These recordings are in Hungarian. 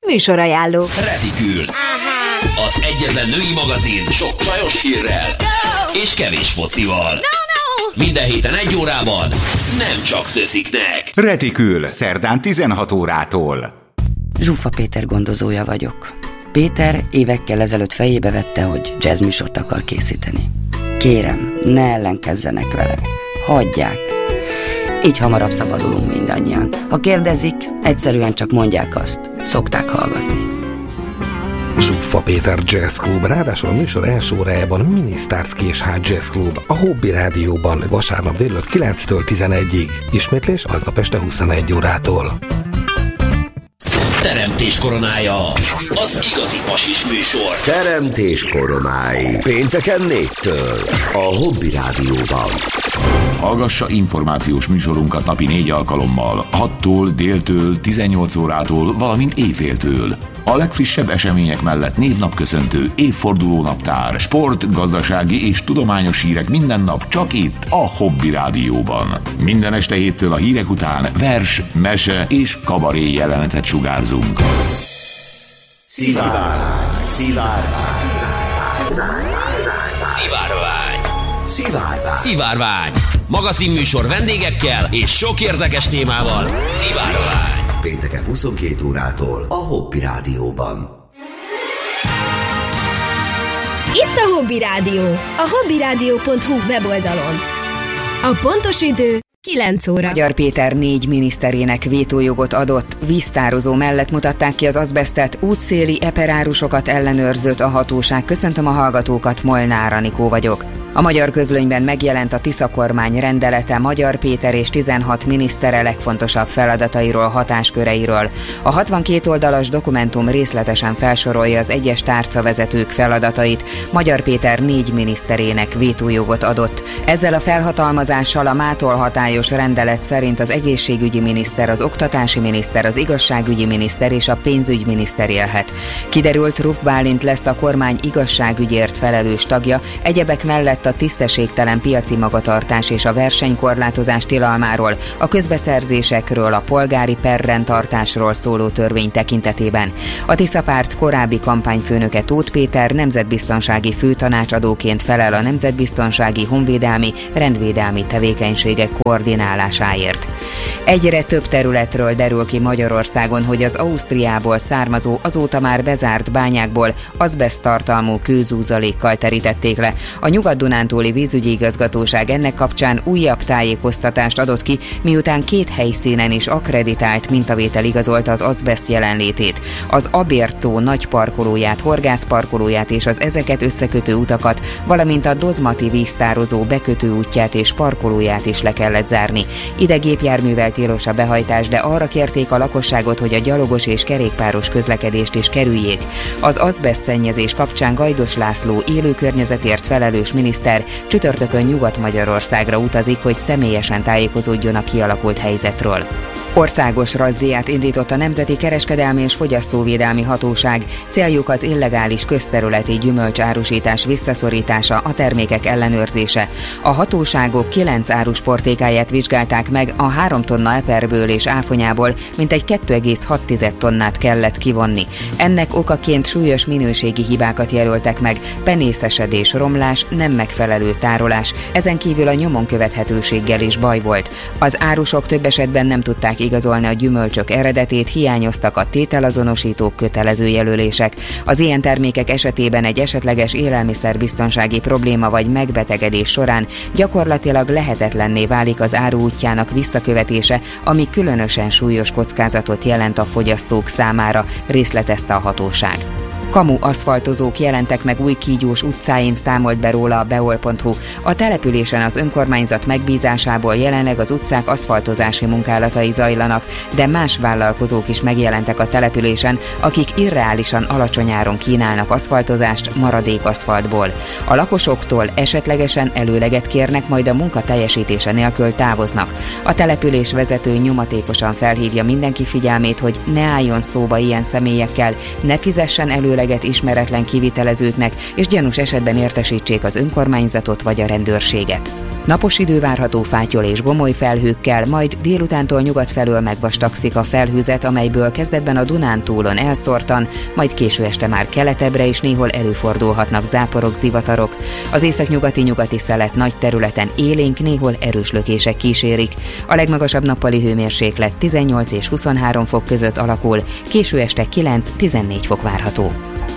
Műsorajánló. Retikül. Az egyetlen női magazin sok csajos hírrel és kevés focival. Minden héten 1 órában nem csak szösziknek. Retikül, szerdán 16 órától. Zsuffa Péter gondozója vagyok. Péter évekkel ezelőtt fejébe vette, hogy jazzműsort akar készíteni. Kérem, ne ellenkezzenek vele. Hagyják. Így hamarabb szabadulunk mindannyian. Ha kérdezik, egyszerűen csak mondják azt. Szokták hallgatni. Zsuffa Péter Jazz Club, ráadásul a műsor első órájában Minisztárz Késház Jazz Club, a Hobby Rádióban vasárnap délután 9-től 11-ig. Ismétlés aznap este 21 órától. Teremtés koronája, az igazi pasis műsor. Teremtés koronái. Pénteken 4-től a Hobby Rádióban. Hallgassa információs műsorunkat napi 4 alkalommal, 6-tól, déltől, 18 órától, valamint éjféltől. A legfrissebb események mellett névnapköszöntő, évfordulónaptár, sport, gazdasági és tudományos hírek minden nap csak itt, a Hobby Rádióban. Minden este 7-től a hírek után vers, mese és kabaré jelenetet sugárzunk. Szivárvány. Szivárvány. Magazinműsor vendégekkel és sok érdekes témával. Szivárvány. Pénteken 22 órától a Hobby Rádióban. Itt a Hobby Rádió, a hobbyradio.hu weboldalon. A pontos idő 9 óra. Magyar Péter 4 miniszterének vétójogot adott, víztározó mellett mutatták ki az azbesztet, útszéli eperárusokat ellenőrzött a hatóság. Köszöntöm a hallgatókat, Molnár Anikó vagyok. A Magyar Közlönyben megjelent a Tisza kormány rendelete Magyar Péter és 16 minisztere legfontosabb feladatairól, hatásköreiről. A 62 oldalas dokumentum részletesen felsorolja az egyes tárcavezetők feladatait. Magyar Péter 4 miniszterének vétójogot adott. Ezzel a felhatalmazással a mától hatályos rendelet szerint az egészségügyi miniszter, az oktatási miniszter, az igazságügyi miniszter és a pénzügyminiszter élhet. Kiderült, Ruf Bálint lesz a kormány igazságügyért felelős tagja, egyebek mellett a tisztességtelen piaci magatartás és a versenykorlátozás tilalmáról, a közbeszerzésekről, a polgári perrendtartásról szóló törvény tekintetében. A Tisza párt korábbi kampányfőnöke Tóth Péter nemzetbiztonsági főtanácsadóként felel a nemzetbiztonsági, honvédelmi, rendvédelmi tevékenységek koordinálásáért. Egyre több területről derül ki Magyarországon, hogy az Ausztriából származó, azóta már bezárt bányákból azbeszttartalmú kőzúzalékkal terítették le. A Nyugat-Dunántúli vízügyi igazgatóság ennek kapcsán újabb tájékoztatást adott ki, miután 2 helyszínen is akkreditált mintavétel igazolta az azbeszt jelenlétét. Az Abértó nagy parkolóját, horgászparkolóját és az ezeket összekötő utakat, valamint a Dozmati víztározó bekötő útját és parkolóját is le kellett zárni. Ide gépjárművel tilos a behajtás, de arra kérték a lakosságot, hogy a gyalogos és kerékpáros közlekedést is kerüljék. Az azbeszt szennyezés kapcsán Gajdos László élőkörnyezetért felelős miniszter csütörtökön Nyugat-Magyarországra utazik, hogy személyesen tájékozódjon a kialakult helyzetről. Országos razzziát indított a Nemzeti Kereskedelmi és Fogyasztóvédelmi Hatóság. Céljuk az illegális közterületi gyümölcsárusítás visszaszorítása, a termékek ellenőrzése. A hatóságok 9 árusportékáját vizsgálták meg, a 3 tonna eperből és áfonyából mintegy 2,6 tonnát kellett kivonni. Ennek okaként súlyos minőségi hibákat jelöltek meg, penészesedés, romlás, nem megfelelő tárolás, ezen kívül a nyomon követhetőséggel is baj volt. Az árusok több esetben nem tudták igazolni a gyümölcsök eredetét, hiányoztak a tételazonosítók, kötelező jelölések. Az ilyen termékek esetében egy esetleges élelmiszerbiztonsági probléma vagy megbetegedés során gyakorlatilag lehetetlenné válik az áru útjának visszakövetése, ami különösen súlyos kockázatot jelent a fogyasztók számára, részletezte a hatóság. Kamu aszfaltozók jelentek meg Újkígyós utcáin, számolt be róla a beol.hu. A településen az önkormányzat megbízásából jelenleg az utcák aszfaltozási munkálatai zajlanak, de más vállalkozók is megjelentek a településen, akik irreálisan alacsony áron kínálnak aszfaltozást maradék aszfaltból. A lakosoktól esetlegesen előleget kérnek, majd a munka teljesítése nélkül távoznak. A település vezető nyomatékosan felhívja mindenki figyelmét, hogy ne álljon szóba ilyen személyekkel, ne fizessen előleget összeget ismeretlen kivitelezőknek, és gyanús esetben értesítsék az önkormányzatot vagy a rendőrséget. Napos idő várható fátyol és gomoly felhőkkel, majd délutántól nyugat felől megvastagszik a felhőzet, amelyből kezdetben a Dunántúlon elszórtan, majd késő este már keletebbre is néhol előfordulhatnak záporok, zivatarok. Az északnyugati szelet nagy területen élénk, néhol erős lökések kísérik. A legmagasabb nappali hőmérséklet 18 és 23 fok között alakul, késő este 9-14 fok várható.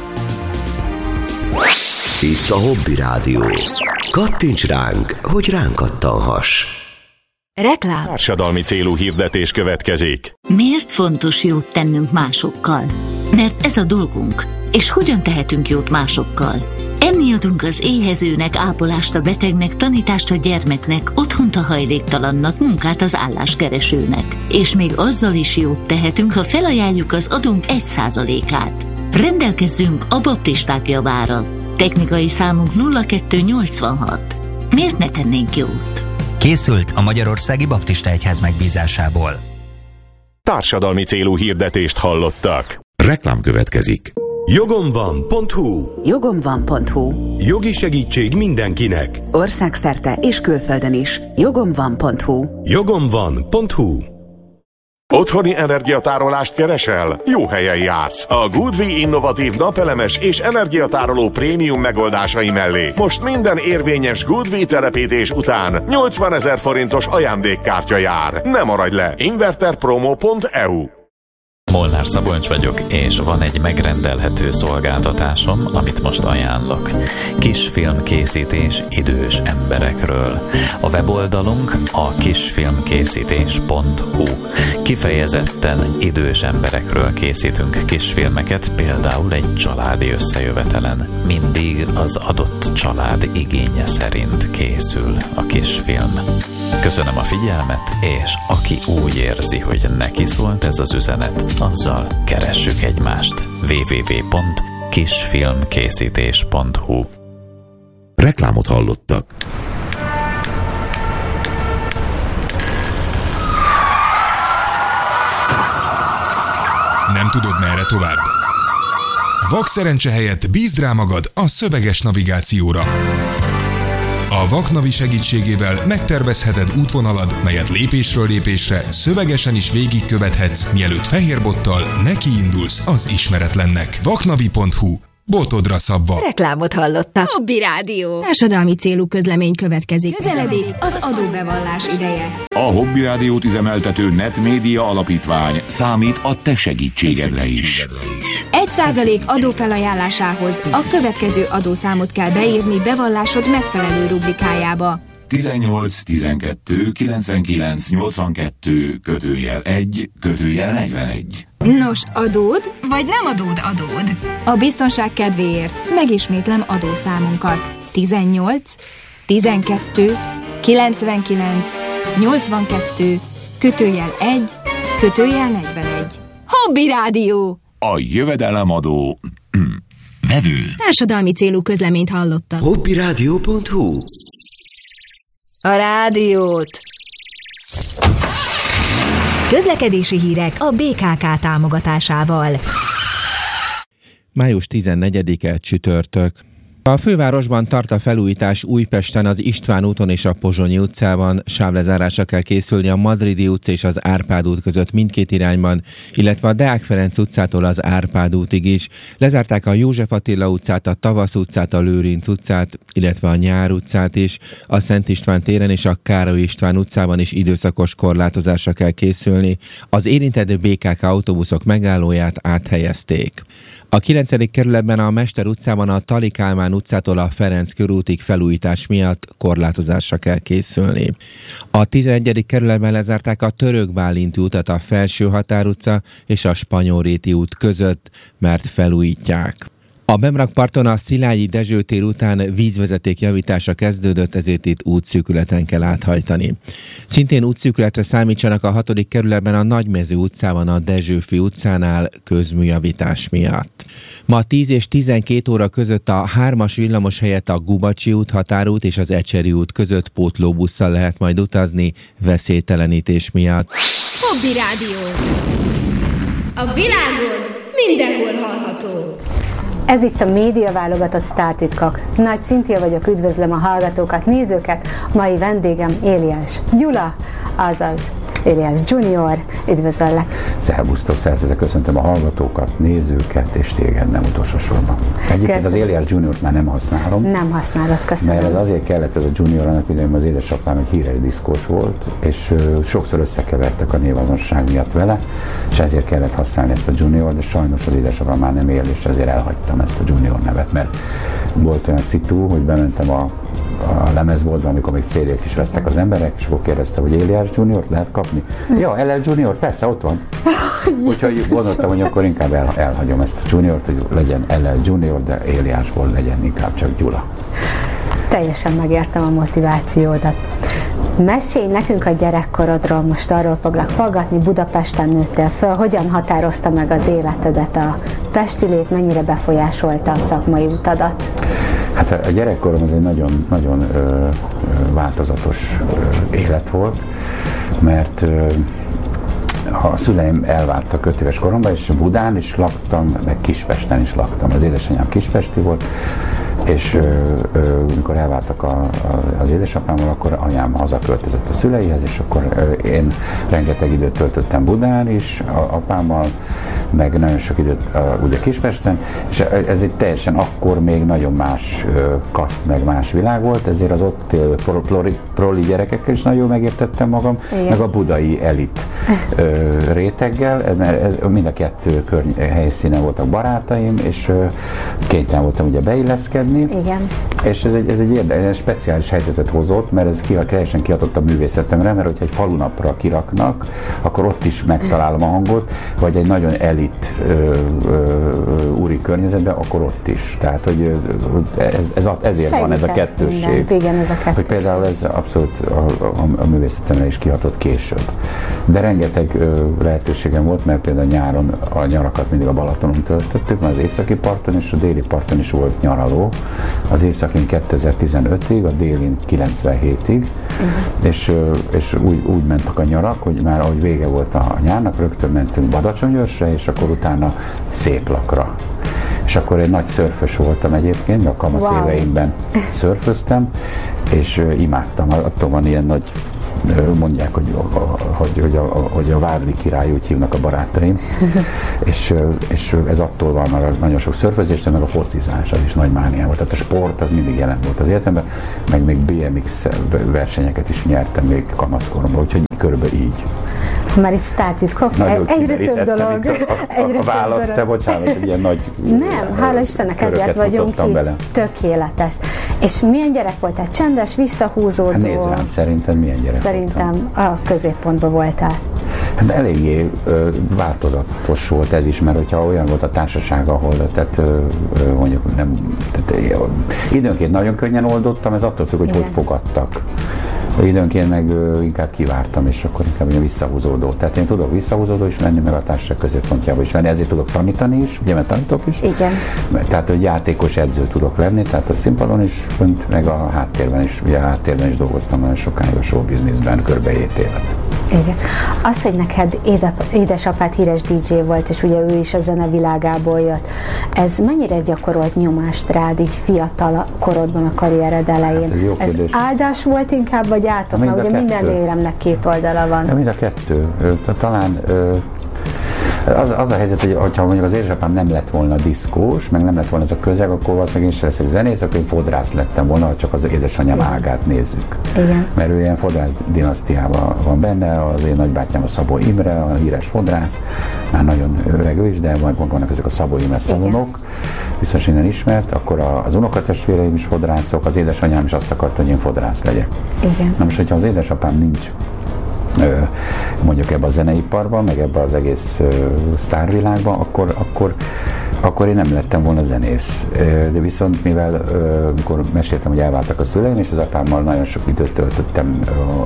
Itt a Hobby Rádió. Kattints ránk, hogy ránk kattanhass. Reklám. Társadalmi célú hirdetés következik. Miért fontos jót tennünk másokkal? Mert ez a dolgunk. És hogyan tehetünk jót másokkal? Enni adunk az éhezőnek, ápolást a betegnek, tanítást a gyermeknek, otthont a hajléktalannak, munkát az álláskeresőnek. És még azzal is jót tehetünk, ha felajánljuk az adónk 1%-át. Rendelkezzünk a baptisták javára. Technikai számunk 0286. Miért ne tennénk jót? Készült a Magyarországi Baptista Egyház megbízásából. Társadalmi célú hirdetést hallottak. Reklám következik. Jogomvan.hu. Jogomvan.hu. Jogi segítség mindenkinek. Országszerte és külföldön is. Jogomvan.hu. Jogomvan.hu. Otthoni energiatárolást keresel? Jó helyen jársz. A Goodwi innovatív napelemes és energiatároló prémium megoldásai mellé most minden érvényes Goodwi telepítés után 80 000 forintos ajándékkártya jár. Ne maradj le! Inverterpromo.eu. Molnár Szabolcs vagyok, és van egy megrendelhető szolgáltatásom, amit most ajánlok. Kisfilmkészítés idős emberekről. A weboldalunk a kisfilmkészítés.hu. Kifejezetten idős emberekről készítünk kisfilmeket, például egy családi összejövetelen. Mindig az adott család igénye szerint készül a kisfilm. Köszönöm a figyelmet, és aki úgy érzi, hogy neki szólt ez az üzenet, azzal keressük egymást. www.kisfilmkészítés.hu. Reklámot hallottak. Nem tudod, merre tovább? Vakszerencse helyett bízd rá magad a szöveges navigációra. A Vaknavi segítségével megtervezheted útvonalad, melyet lépésről lépésre szövegesen is végigkövethetsz, mielőtt fehérbottal nekiindulsz az ismeretlennek. Vaknavi.hu. Botodra szabva. Reklámot hallottak. Hobby Rádió. Társadalmi célú közlemény következik. Közeledik az adóbevallás ideje. A Hobby Rádiót üzemeltető Netmédia Alapítvány számít a te segítségedre is. 1% adófelajánlásához a következő adószámot kell beírni bevallásod megfelelő rubrikájába. 18 12 99 82 /1 /41. Nos, adód, vagy nem adód? A biztonság kedvéért megismétlem adószámunkat. 18 12 99 82 /1 /41. Hobby Rádió! A jövedelemadó vevő. Társadalmi célú közleményt hallottak. Hobbyradio.hu. A rádiót. Közlekedési hírek a BKK támogatásával. Május 14-e csütörtök. A fővárosban tart a felújítás. Újpesten az István úton és a Pozsonyi utcában sávlezárásra kell készülni a Madridi utca és az Árpád út között mindkét irányban, illetve a Deák Ferenc utcától az Árpád útig is. Lezárták a József Attila utcát, a Tavasz utcát, a Lőrinc utcát, illetve a Nyár utcát is. A Szent István téren és a Károly István utcában is időszakos korlátozásra kell készülni. Az érintett BKK autóbuszok megállóját áthelyezték. A 9. kerületben a Mester utcában a Tali Kálmán utcától a Ferenc körútig felújítás miatt korlátozásra kell készülni. A 11. kerületben lezárták a Török Bálinti utat a Felső Határ utca és a Spanyolréti út között, mert felújítják. A Bemrakparton a Szilágyi Dezső tér után vízvezeték javítása kezdődött, ezért itt útszűkületen kell áthajtani. Szintén útszűkületre számítsanak a 6. kerületben a Nagymező utcában a Dezsőfi utcánál közműjavítás miatt. Ma 10 és 12 óra között a 3-as villamos helyett a Gubacsi út, Határút és az Ecseri út között pótlóbusszal lehet majd utazni veszélytelenítés miatt. Hobby Rádió. A világon mindenhol hallható. Ez itt a média válogatott sztártitkok. Nagy Szintia vagyok, üdvözlöm a hallgatókat, nézőket. Mai vendégem Éliás Gyula, azaz Éliás Junior. Üdvözöllek! Szervusztok, szeretettel köszöntöm a hallgatókat, nézőket, és téged nem utolsó sorban. Egyébként az Éliás Juniort már nem használom. Nem használod, köszönöm. Mert ez azért kellett, ez a Junior, annak idején az édesapám egy híres diszkós volt, és sokszor összekevertek a névazonosság miatt vele, és ezért kellett használni ezt a Junior, de sajnos az édesapám már nem él, és ezért elhagytam ezt a Junior nevet, mert volt olyan szitu, hogy bementem a lemezboltban, amikor még CD-t is vettek az emberek, és akkor kérdeztem, hogy Éliás Juniort lehet kapni? Ja, LL Junior, persze, ott van. Úgyhogy gondoltam, hogy akkor inkább elhagyom ezt a Juniort, hogy legyen LL Junior, de Éliásból legyen inkább csak Gyula. Teljesen megértem a motivációdat. Mesélj nekünk a gyerekkorodról, most arról foglak faggatni, Budapesten nőttél föl, hogyan határozta meg az életedet a pestülét, mennyire befolyásolta a szakmai utadat? Hát a gyerekkorom az egy nagyon változatos élet volt, mert a szüleim elváltak 5 éves koromban, és Budán is laktam, meg Kispesten is laktam. Az édesanyám kispesti volt, és amikor elváltak az édesapámmal, akkor anyám hazaköltözött a szüleihez, és akkor én rengeteg időt töltöttem Budán is, apámmal, meg nagyon sok időt ugye Kispesten, és ez egy teljesen akkor még nagyon más kaszt, meg más világ volt, ezért az ott élő proli gyerekekkel is nagyon megértettem magam, igen, meg a budai elit réteggel, mert mind a kettő helyszínen voltak barátaim, és kénytelen voltam ugye beilleszkedni. Igen. És ez egy érdekes, speciális helyzetet hozott, mert ez teljesen kihatott a művészetemre, mert hogyha egy falunapra kiraknak, akkor ott is megtalálom a hangot, vagy egy nagyon elit úri környezetben, akkor ott is. Tehát, hogy ezért van ez a kettősség. Mindent. Igen, ez a kettősség. Hogy például ez abszolút a művészetemre is kihatott később. De rengeteg lehetőségem volt, mert például nyáron a nyarakat mindig a Balatonon töltöttük, mert az északi parton és a déli parton is volt nyaraló. Az északin 2015-ig, a délin 97-ig, és úgy mentek a nyarak, hogy már ahogy vége volt a nyárnak, rögtön mentünk Badacsonyőrsre, és akkor utána Széplakra. És akkor egy nagy szörfös voltam egyébként, a kamasz éveimben szörföztem, és imádtam, attól van ilyen nagy, mondják, hogy a Várdi király, úgy hívnak a barátaim, és ez attól van, mert nagyon sok szörfözés, meg a focizás, az is nagy mániám volt. Tehát a sport az mindig jelen volt az életemben, meg még BMX versenyeket is nyertem még kamaszkoromban, úgyhogy körülbelül így. Már itt sztártitkok, egyre több dolog. A választ, te bocsánat, egy ilyen nagy... Nem, hála Istennek, ezért vagyunk itt, bele. Tökéletes. És milyen gyerek voltál? Csendes, visszahúzódó? Hát nézd rám, szerinted milyen gyerek Szerintem voltam? A középpontban voltál. Hát eléggé változatos volt ez is, mert hogyha olyan volt a társaság, ahol mondjuk nem... időnként nagyon könnyen oldottam, ez attól függ, hogy fogadtak. Időnként meg inkább kivártam, és akkor inkább visszahúzódó. Tehát én tudok visszahúzódó is lenni, meg a társaság középpontjába is lenni, ezért tudok tanítani is, ugye, mert tanítok is. Igen. Tehát, hogy játékos edző tudok lenni, tehát a színpadon is, meg a háttérben is, ugye a háttérben is dolgoztam nagyon sokáig a showbizniszben, kb. 7 évet. Igen. Az, hogy neked édesapád híres DJ volt, és ugye ő is a zene világából jött, ez mennyire gyakorolt nyomást rád így fiatal korodban a karriered elején? Hát ez áldás volt inkább, vagy átok? Mert ugye minden éremnek 2 oldala van. Ja, mind a 2. Talán az a helyzet, hogy ha mondjuk az édesapám nem lett volna diszkós, meg nem lett volna ez a közeg, akkor valószínűleg én sem leszek zenész, akkor én fodrász lettem volna, ha csak az édesanyám ágát nézzük. Igen. Mert ő ilyen fodrász dinasztiában van benne, az én nagybátyám a Szabó Imre, a híres fodrász, már nagyon öreg ő is, de vannak ezek a Szabó Imre szalonok, biztos innen ismert, akkor az unokatestvéreim is fodrászok, az édesanyám is azt akarta, hogy én fodrász legyek. Igen. Na most, hogyha az édesapám nincs mondjuk ebbe a zeneiparban, meg ebbe az egész sztárvilágban, akkor én nem lettem volna zenész. De viszont mivel amikor meséltem, hogy elváltak a szüleim, és az apámmal nagyon sok időt töltöttem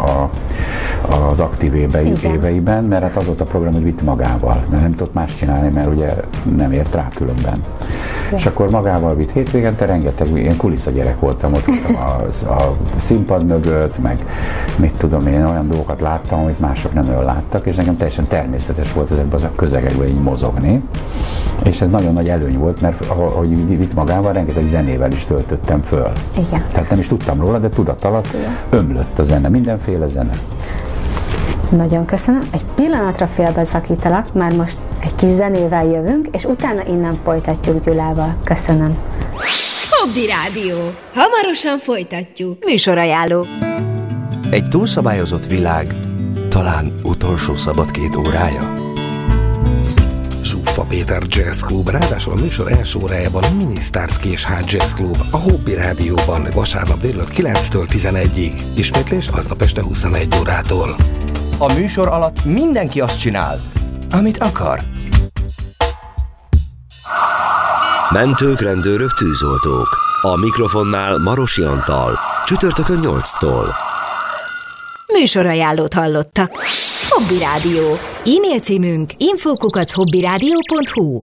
az aktív éveiben, mert hát az volt a program, hogy vitt magával, mert nem tudott más csinálni, mert ugye nem ért rá különben. És akkor magával vitt hétvégente, rengeteg ilyen kulisszagyerek voltam, ott a színpad mögött, meg mit tudom én, olyan dolgokat láttam, amit mások nem olyan láttak, és nekem teljesen természetes volt ezekben a közegekben így mozogni. És ez nagyon nagy előny volt, mert ahogy vitt magával, rengeteg zenével is töltöttem föl. Igen. Tehát nem is tudtam róla, de tudat alatt ömlött a zene, mindenféle zene. Nagyon köszönöm. Egy pillanatra félbeszakítalak, már most egy kis zenével jövünk, és utána innen folytatjuk Gyulával. Köszönöm. Hobby Rádió. Hamarosan folytatjuk. Műsorajánló. Egy túlszabályozott világ, talán utolsó szabad 2 órája. Zsuffa Péter Jazz Club, ráadásul a műsor első órájában a Minisztárszki és Hard Jazz Club, a Hobby Rádióban vasárnap délután 9-től 11-ig. Ismétlés aznap este 21 órától. A műsor alatt mindenki azt csinál, amit akar. Mentők, rendőrök, tűzoltók. A mikrofonnál Marosi Antal. Csütörtökön 8-tól. Műsorajánlót hallottak. Hobby Rádió. E-mail címünk info@hobbyradio.hu.